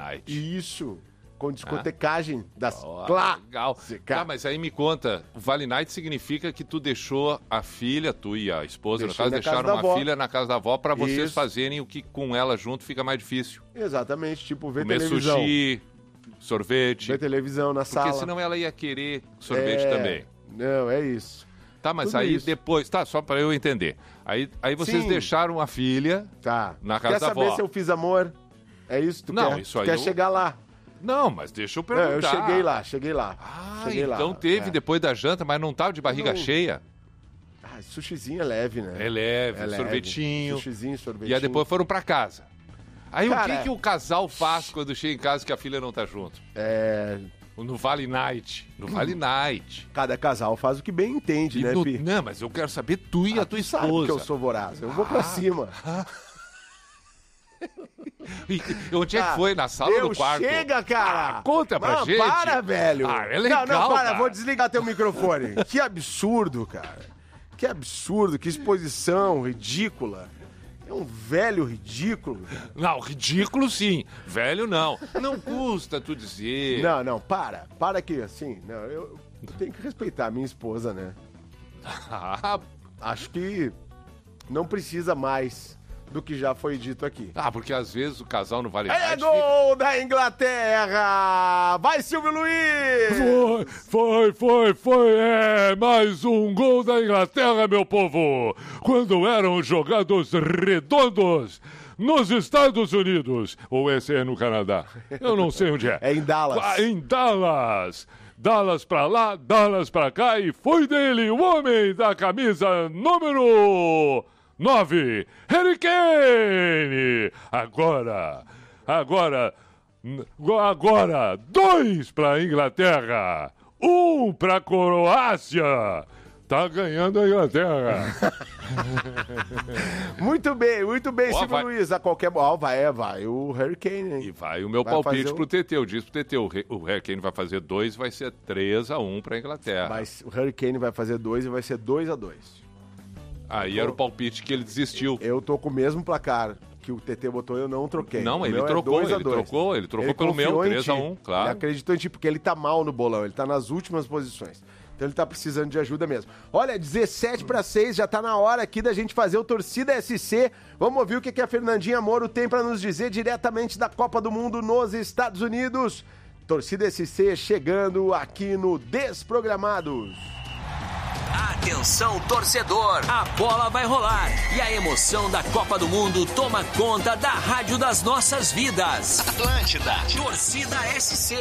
Night. Isso. Com discotecagem das legal. Tá, mas aí me conta, o Vale Night significa que tu deixou a filha, tu e a esposa, no caso, deixaram uma filha na casa da avó pra vocês fazerem o que com ela junto fica mais difícil. Exatamente, tipo ver comer televisão. Sushi, sorvete. Ver televisão na sala. Porque senão ela ia querer sorvete também. Não, é isso. Tá, mas Tudo aí isso. depois, tá, só pra eu entender. Aí vocês deixaram a filha na casa da avó. Quer saber se eu fiz amor? É isso? Tu não, quer, isso aí quer chegar lá. Não, mas deixa eu perguntar. Eu cheguei lá. Então teve depois da janta, mas não tava de barriga cheia? Sushizinho é leve, né? É leve, sorvetinho. Sushizinho, sorvetinho. E aí depois foram pra casa. Aí Cara, o que o casal faz quando chega em casa que a filha não tá junto? No Vale Night. No Vale Night. Cada casal faz o que bem entende, né, Pi? Não, mas eu quero saber tu e a tua esposa. Sabe que eu sou voraz. Eu vou pra cima. E onde é que foi? Na sala ou no quarto? Chega, cara! Conta pra gente. Para, velho! É legal, Não, para, cara. vou desligar teu microfone. Que absurdo, cara. Que absurdo, que exposição ridícula. É um velho ridículo. Não, ridículo sim. Velho não. Não custa tu dizer. Não, para. Para que, assim, eu tenho que respeitar a minha esposa, né? Acho que não precisa mais do que já foi dito aqui. Porque às vezes o casal no Vale É Night gol da Inglaterra! Vai, Silvio Luiz! Foi. É mais um gol da Inglaterra, meu povo. Quando eram jogados redondos nos Estados Unidos. Ou esse é no Canadá? Eu não sei onde é. É em Dallas. Em Dallas. Dallas pra lá, Dallas pra cá e foi dele, o homem da camisa número 9, Harry Kane! Agora, 2 pra Inglaterra, 1 pra Croácia. Tá ganhando a Inglaterra. Muito bem, Silvio Luiz. A qualquer bola vai o Harry Kane, hein? E vai o meu palpite pro TT. Eu disse pro TT, o Harry Kane vai fazer 2, vai ser 3-1 pra Inglaterra. Mas o Harry Kane vai fazer 2 e vai ser 2-2. Aí era o palpite que ele desistiu. Eu tô com o mesmo placar que o TT botou, eu não troquei. Não, ele trocou pelo meu, 3-1, claro. Ele acreditou em ti, porque ele tá mal no bolão, ele tá nas últimas posições. Então ele tá precisando de ajuda mesmo. Olha, 17-6, já tá na hora aqui da gente fazer o Torcida SC. Vamos ouvir o que a Fernandinha Moro tem pra nos dizer diretamente da Copa do Mundo nos Estados Unidos. Torcida SC chegando aqui no Desprogramados. Atenção, torcedor, a bola vai rolar e a emoção da Copa do Mundo toma conta da rádio das nossas vidas. Atlântida, Torcida SC.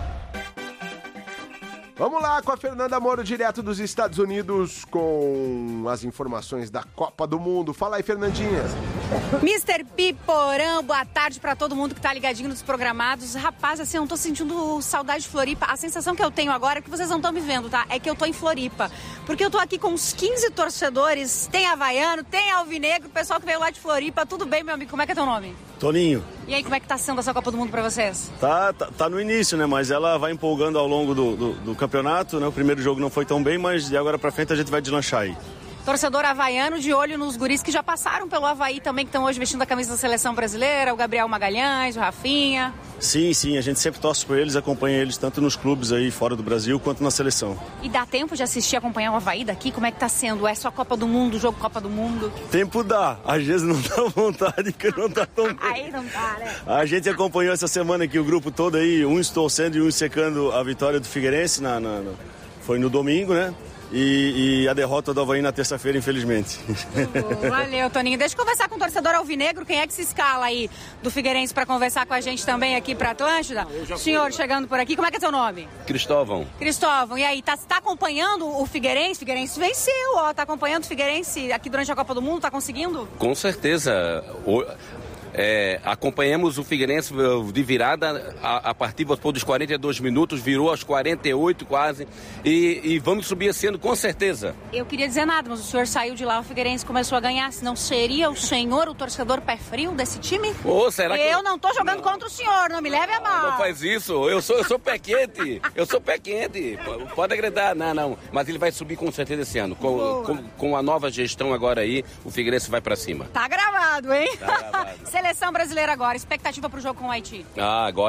Vamos lá com a Fernanda Moro, direto dos Estados Unidos, com as informações da Copa do Mundo. Fala aí, Fernandinha. Mr. Piporão, boa tarde pra todo mundo que tá ligadinho nos programados. Rapaz, assim, eu não tô sentindo saudade de Floripa. A sensação que eu tenho agora, é que vocês não estão me vendo, tá? É que eu tô em Floripa. Porque eu tô aqui com uns 15 torcedores, tem havaiano, tem alvinegro, o pessoal que veio lá de Floripa. Tudo bem, meu amigo? Como é que é teu nome? Toninho. E aí, como é que tá sendo essa Copa do Mundo pra vocês? Tá no início, né? Mas ela vai empolgando ao longo do campeonato, né? O primeiro jogo não foi tão bem, mas de agora pra frente a gente vai deslanchar aí. Torcedor havaiano de olho nos guris que já passaram pelo Havaí também, que estão hoje vestindo a camisa da seleção brasileira, o Gabriel Magalhães, o Rafinha. Sim, a gente sempre torce por eles, acompanha eles tanto nos clubes aí fora do Brasil quanto na seleção. E dá tempo de assistir e acompanhar o Havaí daqui? Como é que tá sendo? É só Copa do Mundo, jogo Copa do Mundo? Tempo dá, às vezes não dá vontade, que não tá tão bem. Aí não dá, né? A gente acompanhou essa semana aqui o grupo todo aí, uns torcendo e uns secando a vitória do Figueirense, foi no domingo, né? E a derrota do Havaí na terça-feira, infelizmente. Valeu, Toninho. Deixa eu conversar com o torcedor alvinegro. Quem é que se escala aí do Figueirense para conversar com a gente também aqui para Atlântida? Senhor chegando por aqui, como é que é seu nome? Cristóvão. Cristóvão, e aí, tá acompanhando o Figueirense? Figueirense venceu, ó, tá acompanhando o Figueirense aqui durante a Copa do Mundo, tá conseguindo? Com certeza. Acompanhamos o Figueirense de virada a partir dos 42 minutos, virou aos 48 quase, e vamos subir esse ano com certeza. Eu queria dizer nada, mas o senhor saiu de lá, o Figueirense começou a ganhar, senão seria o senhor o torcedor pé frio desse time? Será que... Eu não tô jogando contra o senhor, não me leve a mal. Não faz isso, eu sou pé quente, pode acreditar, não, mas ele vai subir com certeza esse ano, com a nova gestão agora aí, o Figueirense vai pra cima. Tá gravado, hein? Tá gravado. Seleção brasileira agora, expectativa pro jogo com o Haiti. Agora